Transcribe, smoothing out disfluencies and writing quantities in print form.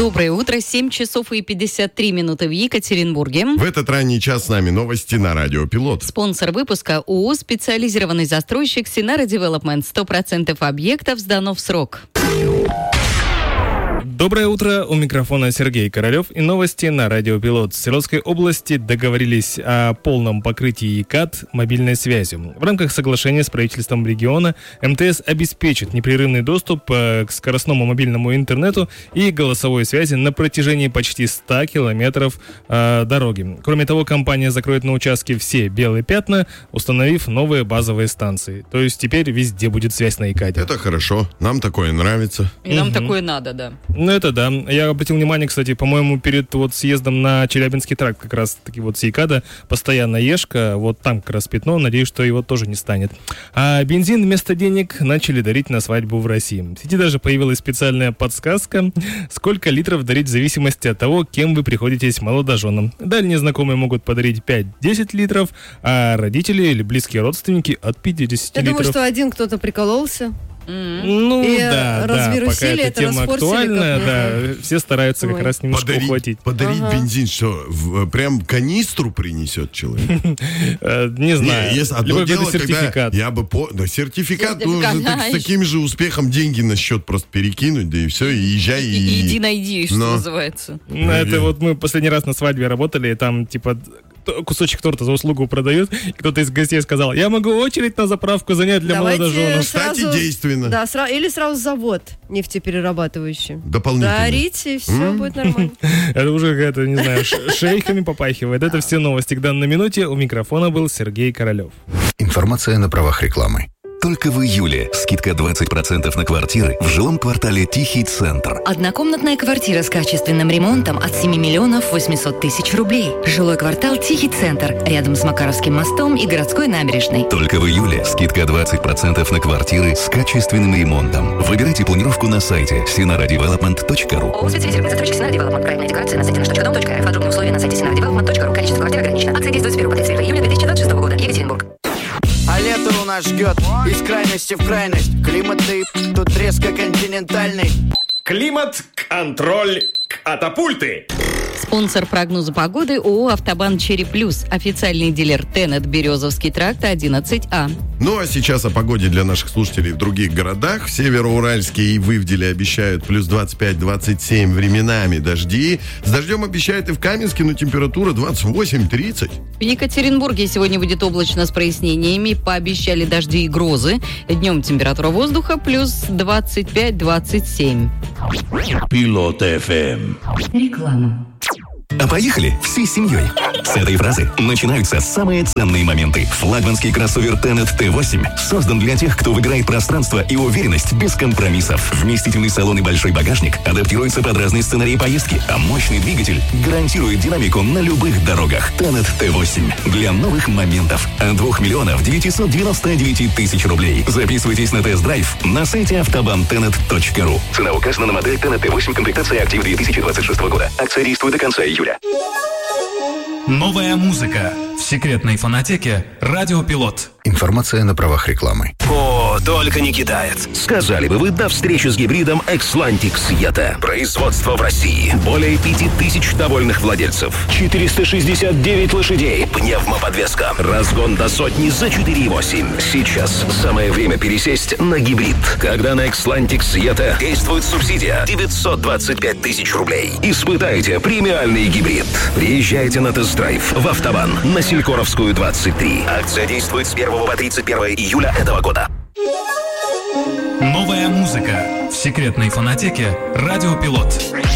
Доброе утро, 7 часов и 53 минуты в Екатеринбурге. В этот ранний час с нами новости на Радио Пилот. Спонсор выпуска ООО «Специализированный застройщик Синара Девелопмент». 100% объектов сдано в срок. Доброе утро, у микрофона Сергей Королев и новости на Радио Пилот. В Свердловской области договорились о полном покрытии ИКАД мобильной связью. В рамках соглашения с правительством региона МТС обеспечит непрерывный доступ к скоростному мобильному интернету и голосовой связи на протяжении почти 100 километров дороги. Кроме того, компания закроет на участке все белые пятна, установив новые базовые станции. То есть теперь везде будет связь на ИКАДе. Это хорошо, нам такое нравится. И нам такое надо, да. Ну, это да. Я обратил внимание, кстати, по-моему, перед съездом на Челябинский тракт как раз-таки с ИКАДа постоянно ешка, там как раз пятно, надеюсь, что его тоже не станет. А бензин вместо денег начали дарить на свадьбу в России. В сети даже появилась специальная подсказка, сколько литров дарить в зависимости от того, кем вы приходитесь молодоженам. Дальние знакомые могут подарить 5-10 литров, а родители или близкие родственники от 50 литров. Я думаю, что один кто-то прикололся. Ну, и да, пока эта тема актуальна, все стараются как раз немножко ухватить. Подарить бензин, что, прям канистру принесет человек? Не знаю. Одно дело, сертификат. Сертификат с таким же успехом деньги на счет просто перекинуть, да и все, и езжай. И иди найди, что называется. Это мы последний раз на свадьбе работали, и там кусочек торта за услугу продают, и кто-то из гостей сказал: я могу очередь на заправку занять для молодоженов. Кстати, действенно. Да, или сразу завод нефтеперерабатывающий. Дополнительно. Дарите, все будет нормально. Это уже какая-то, не знаю, шейхами попахивает. Это все новости к данной минуте. У микрофона был Сергей Королев. Информация на правах рекламы. Только в июле скидка 20% на квартиры в жилом квартале Тихий Центр. Однокомнатная квартира с качественным ремонтом от 7 миллионов 800 тысяч рублей. Жилой квартал Тихий Центр, рядом с Макаровским мостом и городской набережной. Только в июле скидка 20% на квартиры с качественным ремонтом. Выбирайте планировку на сайте sinaradevelopment.ru. ООО «Специализированный застройщик Синара Девелопмент». Проектная декларация на сайте nаш.дом.рф. Подробные условия на сайте sinaradevelopment.ru. Количество квартир ограничено. Акция действует с 1 по 31 июля 2026 года. Екатеринбург. А лето у нас ждет из крайности в крайность. Климат тут резко континентальный. Климат-контроль катапульты. Спонсор прогноза погоды ООО «Автобан Черри Плюс». Официальный дилер Тенет, Березовский тракт, 11А. Ну а сейчас о погоде для наших слушателей в других городах. В Североуральске и в Ивделе обещают плюс 25-27, временами дожди. С дождем обещают и в Каменске, но температура 28-30. В Екатеринбурге сегодня будет облачно с прояснениями. Пообещали дожди и грозы. Днем температура воздуха плюс 25-27. Пилот ФМ. Реклама. А поехали всей семьей. С этой фразы начинаются самые ценные моменты. Флагманский кроссовер Tenet T8 создан для тех, кто выбирает пространство и уверенность без компромиссов. Вместительный салон и большой багажник адаптируются под разные сценарии поездки, а мощный двигатель гарантирует динамику на любых дорогах. Tenet T8 для новых моментов. От 2 миллионов 999 тысяч рублей. Записывайтесь на тест-драйв на сайте автобанtenet.ру. Цена указана на модель Tenet T8, комплектация актив 2026 года. Акция действует до конца июля. Новая музыка в секретной фонотеке «Радио Пилот». Информация на правах рекламы. О, только не китаец. Сказали бы вы до встречи с гибридом Xlantic Yeta. Производство в России. Более 5000 довольных владельцев. 469 лошадей. Пневмоподвеска. Разгон до сотни за 4,8. Сейчас самое время пересесть на гибрид. Когда на Xlantic Yeta действует субсидия 925 тысяч рублей. Испытайте премиальный гибрид. Приезжайте на тест-драйв в Автобан на Селькоровскую 23. Акция действует с 1 по 31 июля этого года. Новая музыка в секретной фонотеке «Радио Пилот».